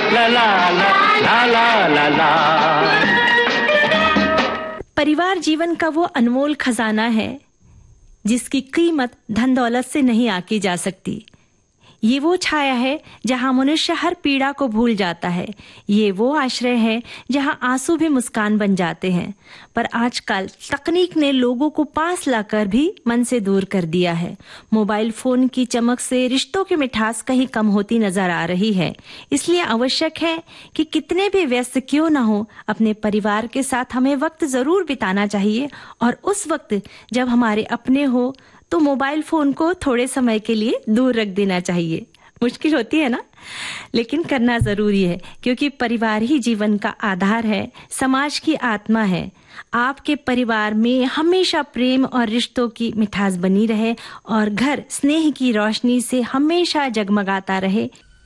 ला ला ला ला ला ला ला। परिवार जीवन का वो अनमोल खजाना है जिसकी कीमत धन दौलत से नहीं आकी जा सकती। ये वो छाया है जहाँ मनुष्य हर पीड़ा को भूल जाता है। ये वो आश्रय है जहाँ आंसू भी मुस्कान बन जाते हैं। पर आजकल तकनीक ने लोगों को पास लाकर भी मन से दूर कर दिया है। मोबाइल फोन की चमक से रिश्तों की मिठास कहीं कम होती नजर आ रही है। इसलिए आवश्यक है कि कितने भी व्यस्त क्यों न हो, अपने परिवार के साथ हमें वक्त जरूर बिताना चाहिए। और उस वक्त जब हमारे अपने हो तो मोबाइल फोन को थोड़े समय के लिए दूर रख देना चाहिए। मुश्किल होती है ना, लेकिन करना जरूरी है, क्योंकि परिवार ही जीवन का आधार है, समाज की आत्मा है। आपके परिवार में हमेशा प्रेम और रिश्तों की मिठास बनी रहे और घर स्नेह की रोशनी से हमेशा जगमगाता रहे।